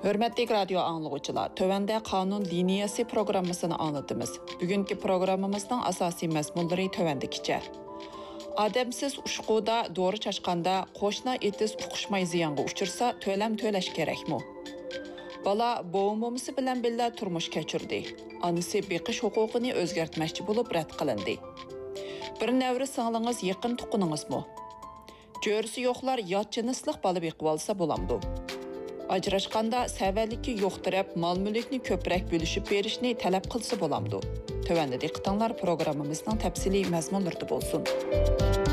Hörmətli radio anlıqçılar, tövəndə qanun liniyası proqrammasını anlatımız. Bugünkü proqramımızın asasi məzmunları tövəndikicə. Adamsiz uşquda doğru çaşqanda qoşna etiz uquşmay ziyanğa uçursa töləm töləş kerakmi? Bala boğumumisi bilan billa turmuş keçirdi. Anısı beqish huquqini özgərtməkçi bo'lib rədd qilindi. Bir nəvri sığlığınız yaqin tuqquningizmi? Jörisi yo'qlar yatchinisliq bala beqib olsa bo'lamdi. Ajrashqanda səvəllikki yo'qtirib, mal-mulkni ko'proq bölüşüb berishni talab qilsa bo'lamdi. Tövəndə diqqətinizlər proqramımızın təfsili məzmunlarında bolsun.